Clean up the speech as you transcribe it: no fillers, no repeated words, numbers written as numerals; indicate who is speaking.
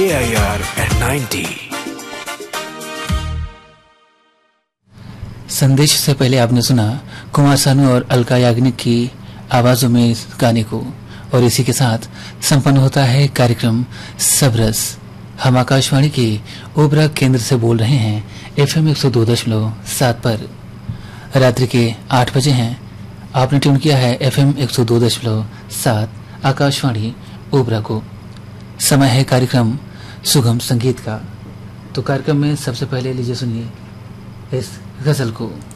Speaker 1: AIR at 90।
Speaker 2: संदेश से पहले आपने सुना कुमार सानू और अलका याग्निक की आवाजों में इस गाने को, और इसी के साथ संपन्न होता है कार्यक्रम सबरस। हम आकाशवाणी के ओबरा केंद्र से बोल रहे हैं FM 102.7 पर। रात्रि के 8 बजे हैं। आपने ट्यून किया है FM 102.7 आकाशवाणी ओबरा को। समय है कार्यक्रम सुगम संगीत का। तो कार्यक्रम में सबसे पहले लीजिए सुनिए इस गजल को।